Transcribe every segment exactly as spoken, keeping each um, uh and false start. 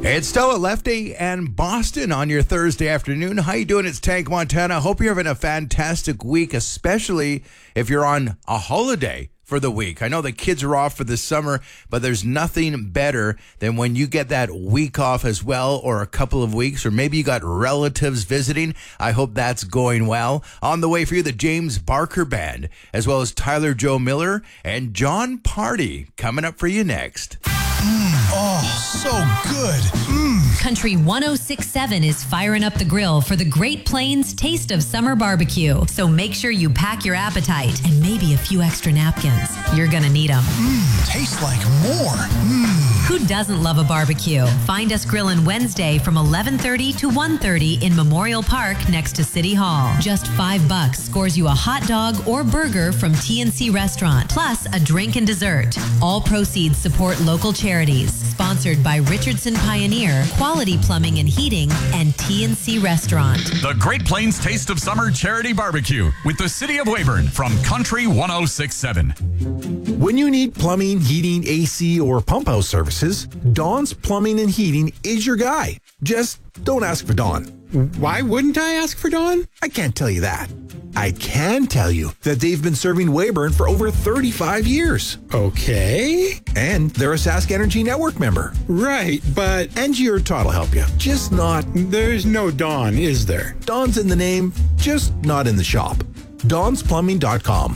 It's Stella, Lefty, and Boston on your Thursday afternoon. How you doing? It's Tank Montana. Hope you're having a fantastic week, especially if you're on a holiday for the week. I know the kids are off for the summer, but there's nothing better than when you get that week off as well, or a couple of weeks, or maybe you got relatives visiting. I hope that's going well. On the way for you, the James Barker Band, as well as Tyler Joe Miller and John Party coming up for you next. Mm, oh, so good. Mm. Country one oh six point seven is firing up the grill for the Great Plains Taste of Summer Barbecue. So make sure you pack your appetite and maybe a few extra napkins. You're going to need them. Mmm, tastes like more. Mmm. Who doesn't love a barbecue? Find us grilling Wednesday from eleven thirty to one thirty in Memorial Park next to City Hall. Just five bucks scores you a hot dog or burger from T N C Restaurant, plus a drink and dessert. All proceeds support local charities. Sponsored by Richardson Pioneer, Quality Plumbing and Heating, and T N C Restaurant. The Great Plains Taste of Summer Charity Barbecue with the City of Weyburn from Country one oh six point seven. When you need plumbing, heating, A C, or pump house services, Dawn's Plumbing and Heating is your guy. Just don't ask for Dawn. Why wouldn't I ask for Dawn? I can't tell you that. I can tell you that they've been serving Weyburn for over thirty-five years. Okay. And they're a Sask Energy Network member. Right, but... Angie or Todd will help you. Just not... There's no Dawn, is there? Dawn's in the name, just not in the shop. Dawns Plumbing dot com.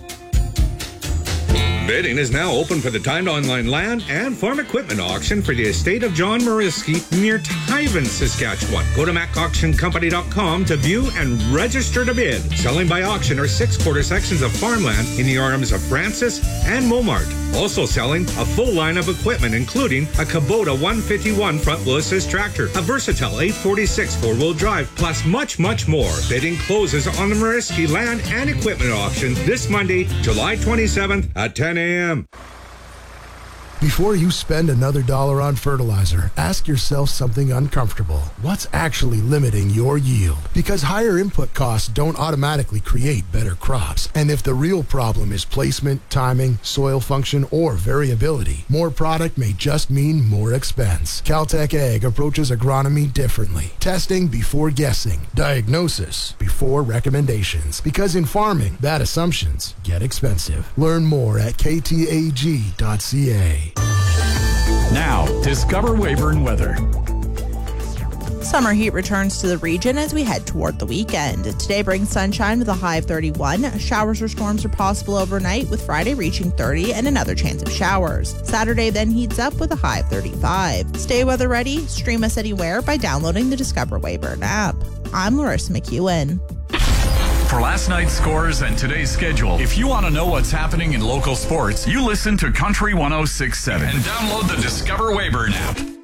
Bidding is now open for the timed online land and farm equipment auction for the estate of John Mariski near Tyven, Saskatchewan. Go to mac auction company dot com to view and register to bid. Selling by auction are six quarter sections of farmland in the arms of Francis and Momart. Also selling a full line of equipment, including a Kubota one fifty-one front wheel assist tractor, a Versatile eight forty-six four-wheel drive, plus much, much more. Bidding closes on the Mariski land and equipment auction this Monday, July twenty-seventh at ten a.m. Before you spend another dollar on fertilizer, ask yourself something uncomfortable. What's actually limiting your yield? Because higher input costs don't automatically create better crops. And if the real problem is placement, timing, soil function, or variability, more product may just mean more expense. Caltech Ag approaches agronomy differently. Testing before guessing. Diagnosis before recommendations. Because in farming, bad assumptions get expensive. Learn more at k t a g dot c a. Now, discover Weyburn weather. Summer heat returns to the region as we head toward the weekend. Today brings sunshine with a high of thirty-one. Showers or storms are possible overnight, with Friday reaching thirty and another chance of showers. Saturday then heats up with a high of thirty-five. Stay weather ready. Stream us anywhere by downloading the Discover Weyburn app. I'm Larissa McEwen. For last night's scores and today's schedule, if you want to know what's happening in local sports, you listen to Country one oh six point seven and download the Discover Weyburn app.